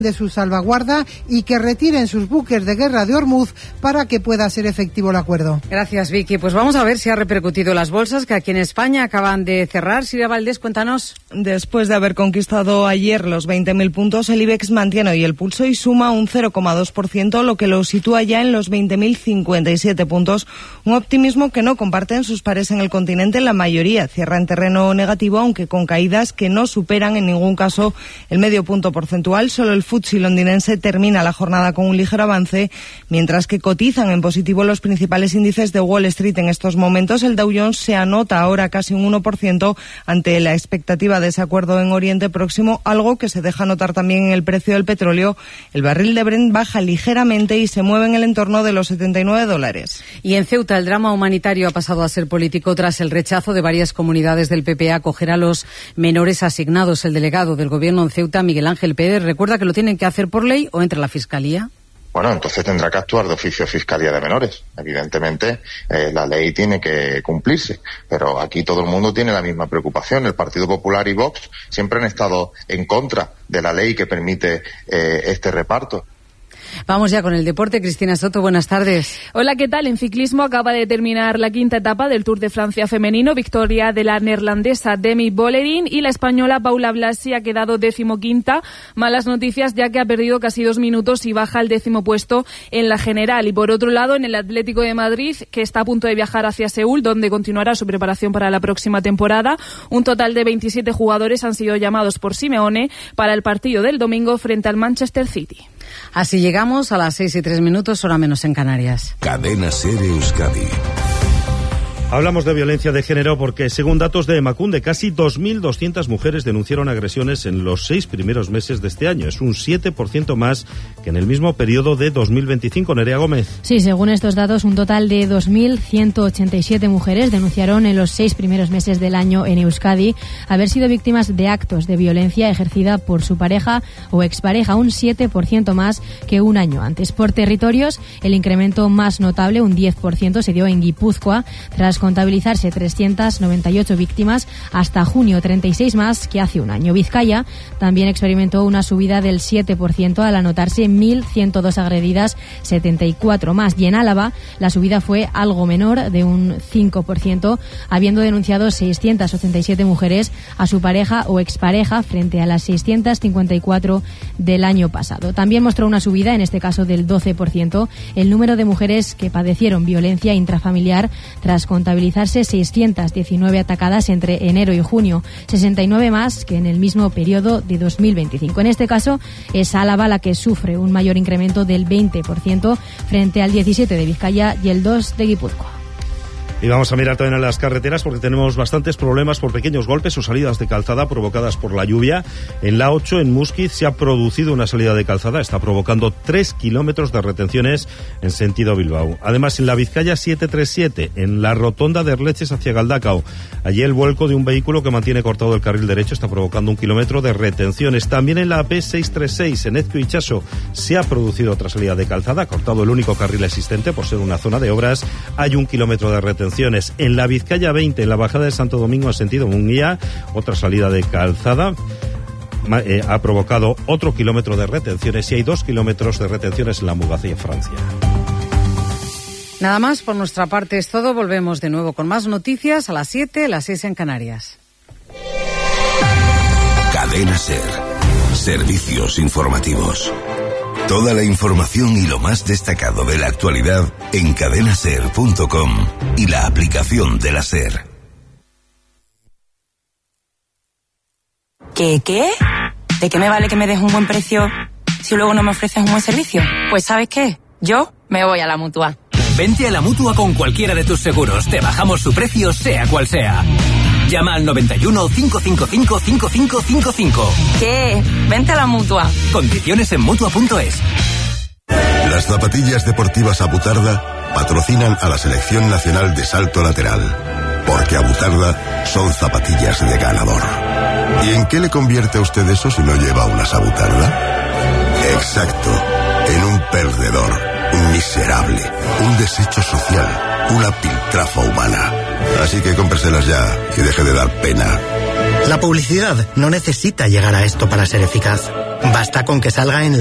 de su salvaguarda y que retiren sus buques de guerra de Ormuz para que pueda ser efectivo el acuerdo. Gracias, Vicky. Pues vamos a ver si ha repercutido las bolsas que aquí en España acaban de cerrar. Silvia Valdés, cuéntanos. Después de haber conquistado ayer los 20.000 puntos, el IBEX mantiene hoy el pulso y suma un 0,2%, lo que lo sitúa ya en los 20.057 puntos. Un optimismo que no comparten sus pares en el continente. La mayoría cierra en terreno negativo, aunque con caídas que no superan en ningún caso el medio punto porcentual. Solo el FTSE londinense termina la jornada con un ligero avance, mientras que cotizan en positivo los principales índices de Wall Street en estos momentos. El Dow Jones se anota ahora casi un 1% ante la expectativa de ese acuerdo en Oriente Próximo, algo que se deja notar también en el precio del petróleo. El barril de Brent baja ligeramente y se mueve en el entorno de los $79. Y en Ceuta el drama humanitario ha pasado a ser político tras el rechazo de varias comunidades del PP a acoger a los menores asignados. El delegado del gobierno en Ceuta, Miguel Ángel Pérez, recuerda que lo tienen que hacer por ley o entra la Fiscalía. Bueno, entonces tendrá que actuar de oficio Fiscalía de Menores. Evidentemente, la ley tiene que cumplirse, pero aquí todo el mundo tiene la misma preocupación. El Partido Popular y Vox siempre han estado en contra de la ley que permite este reparto. Vamos ya con el deporte. Cristina Soto, buenas tardes. Hola, ¿qué tal? En ciclismo acaba de terminar la quinta etapa del Tour de Francia femenino. Victoria de la neerlandesa Demi Vollering y la española Paula Blasi ha quedado 15ª. Malas noticias, ya que ha perdido casi 2 minutos y baja al 10º puesto en la general. Y por otro lado, en el Atlético de Madrid, que está a punto de viajar hacia Seúl, donde continuará su preparación para la próxima temporada. Un total de 27 jugadores han sido llamados por Simeone para el partido del domingo frente al Manchester City. Así llegamos a las 6:03, hora menos en Canarias. Cadena SER Euskadi. Hablamos de violencia de género porque, según datos de Emakunde, casi 2.200 mujeres denunciaron agresiones en los 6 primeros meses de este año. Es un 7% más que en el mismo periodo de 2025. Nerea Gómez. Sí, según estos datos, un total de 2.187 mujeres denunciaron en los 6 primeros meses del año en Euskadi haber sido víctimas de actos de violencia ejercida por su pareja o expareja, un 7% más que un año antes. Por territorios, el incremento más notable, un 10%, se dio en Guipúzcoa, tras contabilizarse 398 víctimas hasta junio, 36 más que hace un año. Vizcaya también experimentó una subida del 7% al anotarse 1.102 agredidas, 74 más. Y en Álava la subida fue algo menor, de un 5%, habiendo denunciado 687 mujeres a su pareja o expareja frente a las 654 del año pasado. También mostró una subida, en este caso del 12%, el número de mujeres que padecieron violencia intrafamiliar tras contabilizarse 619 atacadas entre enero y junio, 69 más que en el mismo periodo de 2025. En este caso es Álava la que sufre un mayor incremento del 20% frente al 17% de Vizcaya y el 2% de Guipúzcoa. Y vamos a mirar también a las carreteras porque tenemos bastantes problemas por pequeños golpes o salidas de calzada provocadas por la lluvia. En la 8, en Muskiz, se ha producido una salida de calzada. Está provocando 3 kilómetros de retenciones en sentido Bilbao. Además, en la Vizcaya 737, en la rotonda de Erleches hacia Galdakao. Allí el vuelco de un vehículo que mantiene cortado el carril derecho está provocando 1 kilómetro de retenciones. También en la P636, en Ezkio Itxaso, se ha producido otra salida de calzada. Ha cortado el único carril existente por ser una zona de obras. Hay 1 kilómetro de retención. En la Vizcaya 20, en la bajada de Santo Domingo en sentido Munguía, otra salida de calzada ha provocado otro kilómetro de retenciones y hay 2 kilómetros de retenciones en la Mugaza y en Francia. Nada más, por nuestra parte es todo. Volvemos de nuevo con más noticias a las 7, las 6 en Canarias. Cadena SER. Servicios informativos. Toda la información y lo más destacado de la actualidad en cadenaser.com y la aplicación de la SER. ¿Qué? ¿De qué me vale que me des un buen precio si luego no me ofreces un buen servicio? Pues ¿sabes qué? Yo me voy a la Mutua. Vente a la Mutua con cualquiera de tus seguros. Te bajamos su precio, sea cual sea. Llama al 91 555 5555. ¿Qué? Vente a la Mutua. Condiciones en Mutua.es. Las zapatillas deportivas Abutarda patrocinan a la Selección Nacional de Salto Lateral. Porque Abutarda son zapatillas de ganador. ¿Y en qué le convierte a usted eso si no lleva unas Abutarda? Exacto, en un perdedor, un miserable, un desecho social, una piltrafa humana. Así que cómpreselas ya y deje de dar pena. La publicidad no necesita llegar a esto para ser eficaz. Basta con que salga en